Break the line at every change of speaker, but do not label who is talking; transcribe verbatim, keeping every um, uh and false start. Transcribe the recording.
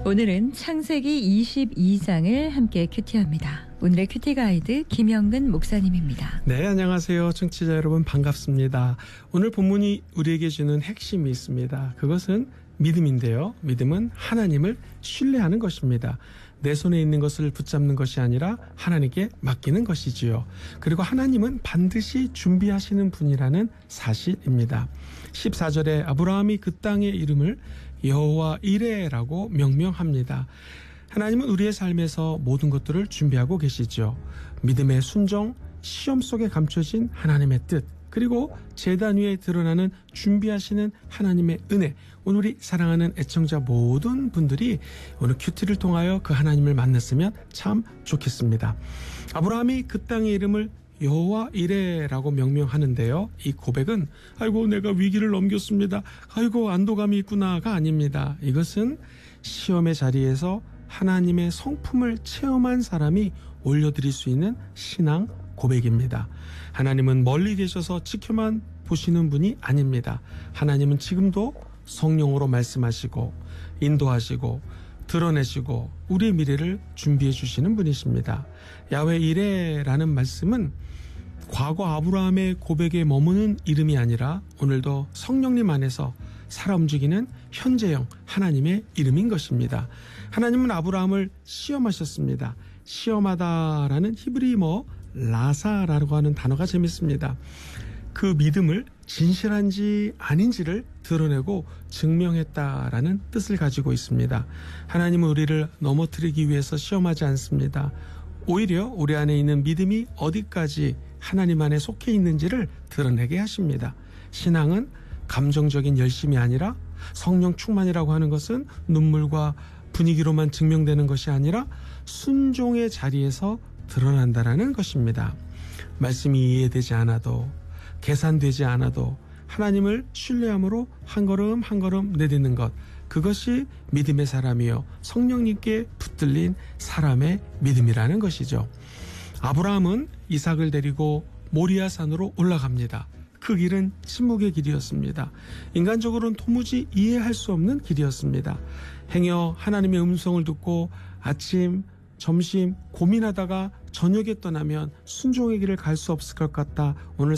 오늘은 창세기 이십이 장을 함께 큐티합니다. 오늘의 큐티 가이드 김영근 목사님입니다.
네, 안녕하세요. 청취자 여러분 반갑습니다. 오늘 본문이 우리에게 주는 핵심이 있습니다. 그것은 믿음인데요. 믿음은 하나님을 신뢰하는 것입니다. 내 손에 있는 것을 붙잡는 것이 아니라 하나님께 맡기는 것이지요. 그리고 하나님은 반드시 준비하시는 분이라는 사실입니다. 십사 절에 아브라함이 그 땅의 이름을 여호와 이레라고 명명합니다. 하나님은 우리의 삶에서 모든 것들을 준비하고 계시죠. 믿음의 순종, 시험 속에 감춰진 하나님의 뜻, 그리고 제단 위에 드러나는 준비하시는 하나님의 은혜. 오늘 우리 사랑하는 애청자 모든 분들이 오늘 큐티를 통하여 그 하나님을 만났으면 참 좋겠습니다. 아브라함이 그 땅의 이름을 여호와 이레라고 명명하는데요. 이 고백은 아이고 내가 위기를 넘겼습니다. 아이고 안도감이 있구나가 아닙니다. 이것은 시험의 자리에서 하나님의 성품을 체험한 사람이 올려드릴 수 있는 신앙 고백입니다. 하나님은 멀리 계셔서 지켜만 보시는 분이 아닙니다. 하나님은 지금도 성령으로 말씀하시고 인도하시고 드러내시고 우리의 미래를 준비해 주시는 분이십니다. 야훼 이레라는 말씀은 과거 아브라함의 고백에 머무는 이름이 아니라 오늘도 성령님 안에서 살아 움직이는 현재형 하나님의 이름인 것입니다. 하나님은 아브라함을 시험하셨습니다. 시험하다라는 히브리어 라사라고 하는 단어가 재밌습니다. 그 믿음을 진실한지 아닌지를 드러내고 증명했다라는 뜻을 가지고 있습니다. 하나님은 우리를 넘어뜨리기 위해서 시험하지 않습니다. 오히려 우리 안에 있는 믿음이 어디까지 하나님 안에 속해 있는지를 드러내게 하십니다. 신앙은 감정적인 열심이 아니라 성령 충만이라고 하는 것은 눈물과 분위기로만 증명되는 것이 아니라 순종의 자리에서 드러난다라는 것입니다. 말씀이 이해되지 않아도 계산되지 않아도 하나님을 신뢰함으로 한 걸음 한 걸음 내딛는 것, 그것이 믿음의 사람이요 성령님께 붙들린 사람의 믿음이라는 것이죠. 아브라함은 이삭을 데리고 모리아 산으로 올라갑니다. 그 길은 침묵의 길이었습니다. 인간적으로는 도무지 이해할 수 없는 길이었습니다. 행여 하나님의 음성을 듣고 아침, 점심 고민하다가 저녁에 떠나면 순종의 길을 갈 수 없을 것 같다. 오늘